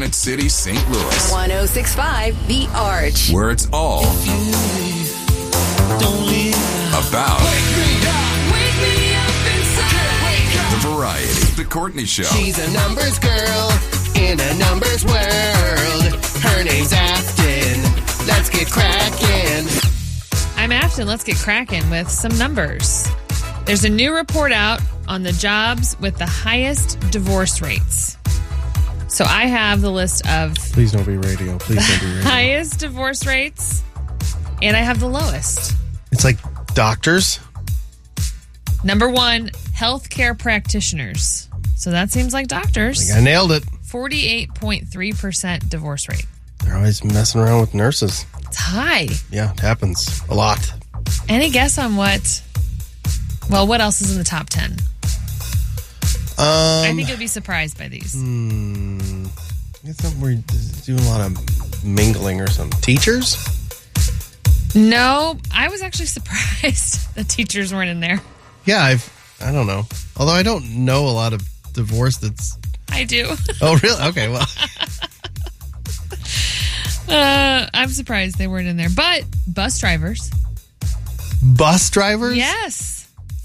Granite City, St. Louis. 106.5 The Arch. Where it's all about the variety. The Courtney Show. She's a numbers girl in a numbers world. Her name's Afton. Let's get cracking. I'm Afton. Let's get cracking with some numbers. There's a new report out on the jobs with the highest divorce rates. So I have the list of Please don't be radio. Please don't be radio. highest divorce rates, and I have the lowest. It's like doctors. Number 1, healthcare practitioners. So that seems like doctors. I nailed it. 48.3% divorce rate. They're always messing around with nurses. It's high. Yeah, it happens a lot. Any guess on what? Well, what else is in the top 10? I think you'll be surprised by these. I guess we're doing a lot of mingling or something. Teachers? No, I was actually surprised the teachers weren't in there. Yeah, I don't know. Although I don't know a lot of divorce that's... I do. Oh, really? Okay, well... I'm surprised they weren't in there. But bus drivers. Bus drivers? Yes.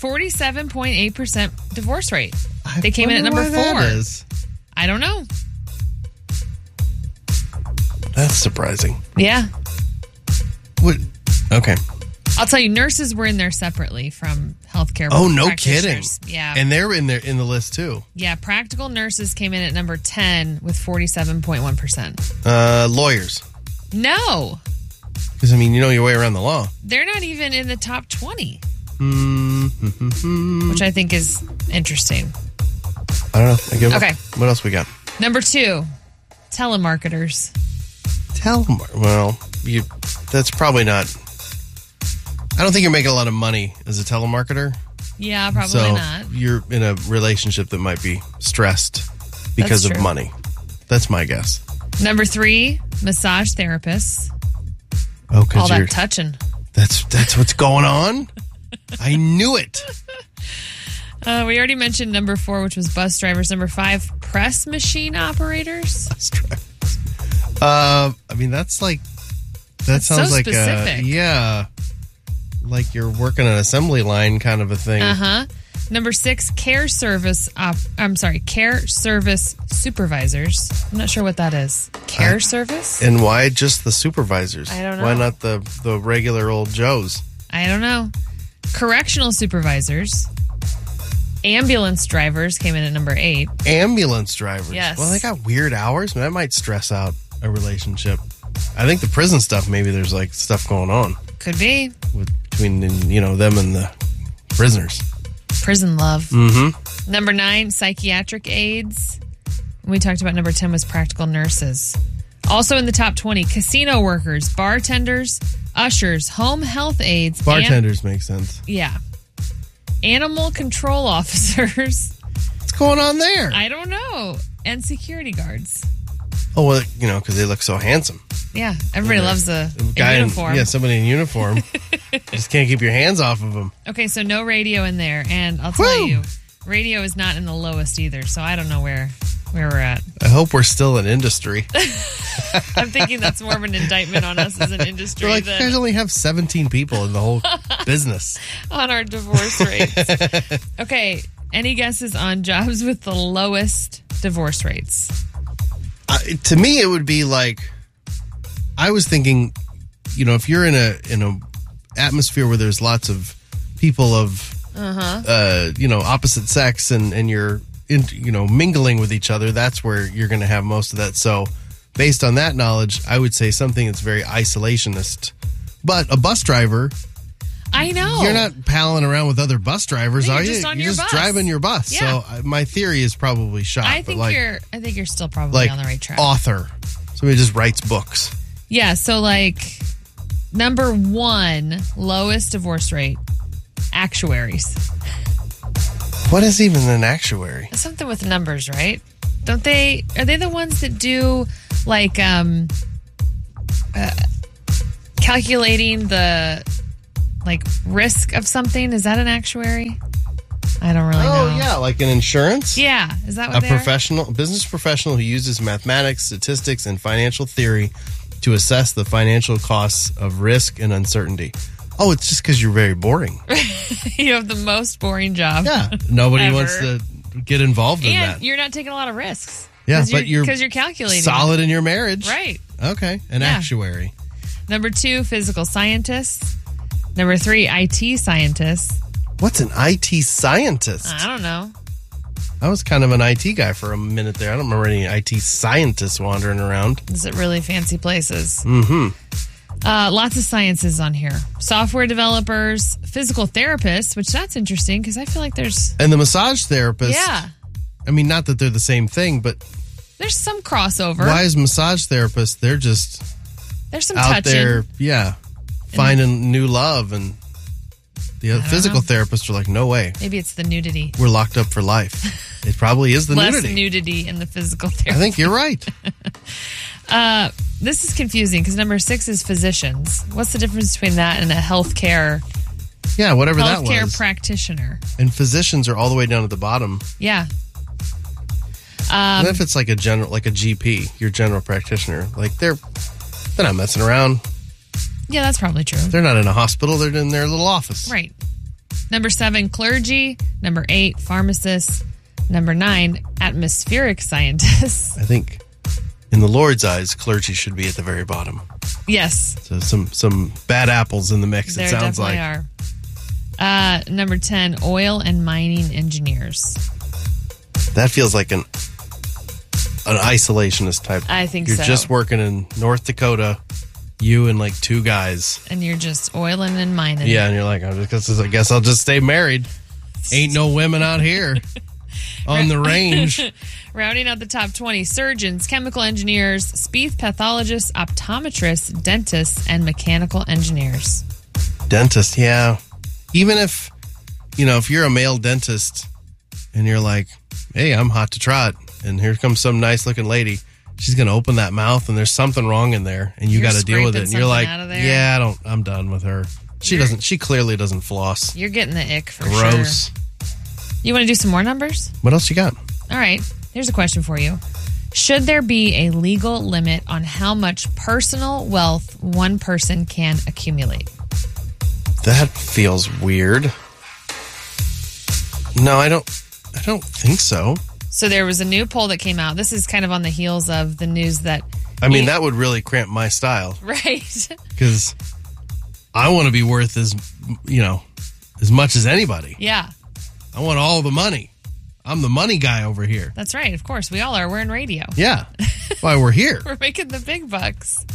47.8% divorce rate. They came in at number 4. That is. I don't know. That's surprising. Yeah. What? Okay. I'll tell you, nurses were in there separately from healthcare Oh, no kidding. practitioners. Yeah. And they're in the list too. Yeah, practical nurses came in at number 10 with 47.1%. Lawyers. No. Because, I mean, you know your way around the law. They're not even in the top 20, Mm-hmm. which I think is interesting. I don't know. I give up. Okay. What else we got? Number 2, telemarketers. Well, that's probably not... I don't think you're making a lot of money as a telemarketer. Yeah, probably so not. You're in a relationship that might be stressed because That's of true. money. That's my guess. Number 3, massage therapists. Oh, All because that touching. that's what's going on? I knew it. We already mentioned number 4, which was bus drivers. Number 5, press machine operators. Let's try. I mean, that's like... That sounds so like specific. yeah. Like you're working an assembly line kind of a thing. Uh-huh. Number 6, care service supervisors. I'm not sure what that is. Care service? And why just the supervisors? I don't know. Why not the regular old Joes? I don't know. Correctional supervisors. Ambulance drivers came in at number 8. Ambulance drivers. Yes. Well, they got weird hours. That might stress out a relationship. I think the prison stuff, maybe there's like stuff going on Could be. between, them and the prisoners. Prison love. Mm-hmm. Number 9, psychiatric aides. We talked about number 10 was practical nurses. Also in the top 20, casino workers, bartenders, ushers, home health aides. Bartenders make sense. Yeah. Animal control officers. What's going on there? I don't know. And security guards. Oh, well, because they look so handsome. Yeah. Everybody loves a uniform. Somebody in uniform. Just can't keep your hands off of them. Okay, so no radio in there. And I'll tell you, radio is not in the lowest either. So I don't know where we're at. I hope we're still an industry. I'm thinking that's more of an indictment on us as an industry They're like, you than guys only have 17 people in the whole business. on our divorce rates. Okay, any guesses on jobs with the lowest divorce rates? To me, it would be like, I was thinking, if you're in a atmosphere where there's lots of people of, opposite sex and you're, mingling with each other, that's where you're going to have most of that. So based on that knowledge, I would say something that's very isolationist. But a bus driver... I know. You're not palling around with other bus drivers, No, are you're you? just on You're your just bus. driving your bus. Yeah. So my theory is probably shot. I think you're still probably like on the right track. author. Somebody just writes books. Yeah, so like number 1 lowest divorce rate, actuaries. What is even an actuary? Something with numbers, right? Are they the ones that do like calculating the like risk of something? Is that an actuary? I don't really know. Oh, yeah, like an insurance? Yeah. Is that what A they are? business professional who uses mathematics, statistics, and financial theory to assess the financial costs of risk and uncertainty. Oh, it's just because you're very boring. You have the most boring job. Yeah. Nobody Ever. wants to get involved in And that. you're not taking a lot of risks. Yeah, 'Cause but you're because you're calculating. Solid in your marriage. Right. Okay. An Yeah. actuary. Number 2, physical scientists. Number 3, IT scientists. What's an IT scientist? I don't know. I was kind of an IT guy for a minute there. I don't remember any IT scientists wandering around. Is it really fancy places? Mm-hmm. Lots of sciences on here. Software developers, physical therapists, which that's interesting because I feel like there's... And the massage therapist. Yeah. I mean, not that they're the same thing, but There's some crossover. why is massage therapists? They're just There's some out touching. there, finding new love, and the physical therapists are like, no way, Maybe it's the nudity. we're locked up for life. It probably is the Less nudity. in the physical I therapy. think you're right. This is confusing because number 6 is physicians. What's the difference between that and a healthcare Yeah, whatever that was. practitioner? And physicians are all the way down at the bottom. Yeah. What if it's like a GP, your general practitioner? Like they're not messing around. Yeah, that's probably true. They're not in a hospital. They're in their little office. Right. Number 7, clergy. Number 8, pharmacists. Number 9, atmospheric scientists. I think in the Lord's eyes, clergy should be at the very bottom. Yes, So some bad apples in the mix, there it sounds definitely like. are. Number 10, oil and mining engineers. That feels like an isolationist type. I think You're so. just working in North Dakota, you and like 2 guys. And you're just oiling and mining. Yeah, and you're like, I guess I'll just stay married. Ain't no women out here on the range. Rounding out the top 20, surgeons, chemical engineers, speech pathologists, optometrists, dentists, and mechanical engineers. Dentist, yeah. Even if you're a male dentist and you're like, hey, I'm hot to trot, and here comes some nice looking lady, she's going to open that mouth and there's something wrong in there and you You're got to deal with it. And scraping you're like, something out of there. yeah, I'm done with her. She clearly doesn't floss. You're getting the ick for Gross. sure. You want to do some more numbers? What else you got? All right. Here's a question for you. Should there be a legal limit on how much personal wealth one person can accumulate? That feels weird. No, I don't think so. So there was a new poll that came out. This is kind of on the heels of the news that... I mean, that would really cramp my style Right. because I want to be worth as much as anybody. Yeah, I want all the money. I'm the money guy over here. that's right. Of course. We all are. We're in radio. Yeah. That's why we're here. We're making the big bucks.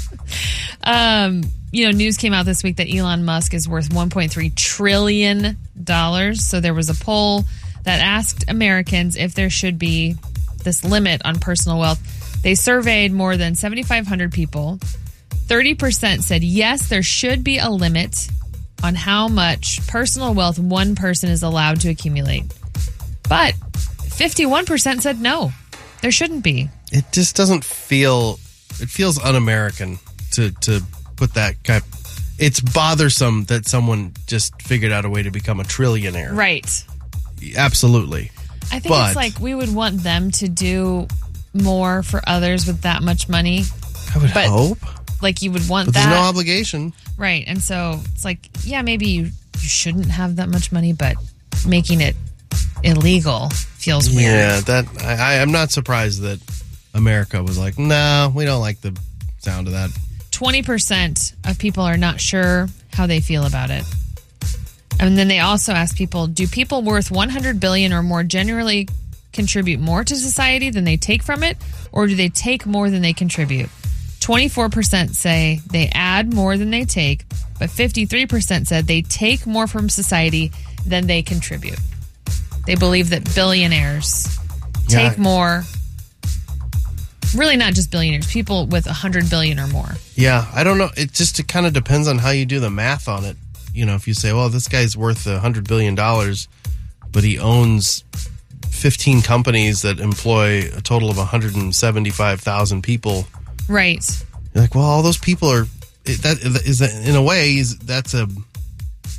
News came out this week that Elon Musk is worth $1.3 trillion. So there was a poll that asked Americans if there should be this limit on personal wealth. They surveyed more than 7,500 people. 30% said yes, there should be a limit on how much personal wealth one person is allowed to accumulate. But 51% said no, there shouldn't be. It just doesn't feel. It feels un-American to put that kind. It's bothersome that someone just figured out a way to become a trillionaire. Right. Absolutely. I think But- it's like we would want them to do more for others with that much money. I would But- hope. Like you would want But that. there's no obligation. Right. And so it's like, yeah, maybe you shouldn't have that much money, but making it illegal feels weird. Yeah, that I'm not surprised that America was like, no, we don't like the sound of that. 20% of people are not sure how they feel about it. And then they also ask people, do people worth 100 billion or more generally contribute more to society than they take from it, or do they take more than they contribute? 24% say they add more than they take, but 53% said they take more from society than they contribute. They believe that billionaires take more. Really not just billionaires, people with 100 billion or more. Yeah, I don't know. It kind of depends on how you do the math on it. If you say, well, this guy's worth $100 billion, but he owns 15 companies that employ a total of 175,000 people. Right. You're like, well, all those people are. That is in a way that's a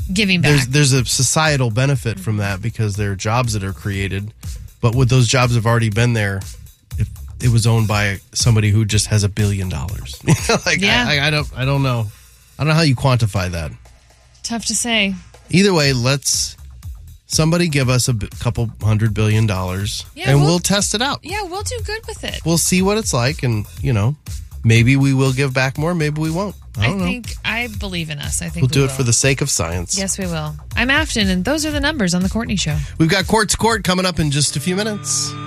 giving back. There's a societal benefit from that because there are jobs that are created, but would those jobs have already been there if it was owned by somebody who just has $1 billion? Like, Yeah. I don't know. I don't know how you quantify that. Tough to say. Either way, let's somebody give us a couple $100 billion, Yeah, and we'll- we'll test it out. Yeah, we'll do good with it. We'll see what it's like, and maybe we will give back more, maybe we won't. I don't know. I believe in us. I think We'll do we it will. for the sake of science. Yes, we will. I'm Afton, and those are the numbers on The Courtney Show. We've got Court to Court coming up in just a few minutes.